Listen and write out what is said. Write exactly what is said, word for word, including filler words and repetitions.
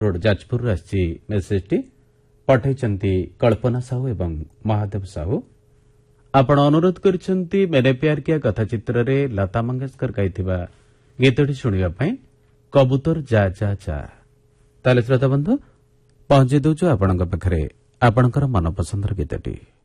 Road Jajpur ଆସିଛି ମେସେଜଟି ପଠାଇଛନ୍ତି କଳ୍ପନା ସାହୁ ଏବଂ ମହାଦେବ ସାହୁ। ଆପଣ ଅନୁରୋଧ କରିଛନ୍ତି ମେନେ ପ୍ୟାର କିଆ କଥା ଚିତ୍ରରେ ଲତା ମଙ୍ଗେଶକର ଗାଇଥିବା ଗୀତଟି ଶୁଣିବା ପାଇଁ କବୁତର ଯା ଯା ଯା। ତାହେଲେ ଶ୍ରୋତା ବନ୍ଧୁ ପହଞ୍ଚାଇ ଦେଉଛୁ ଆପଣଙ୍କ ପାଖରେ ଆପଣଙ୍କର ମନପସନ୍ଦର ଗୀତଟି।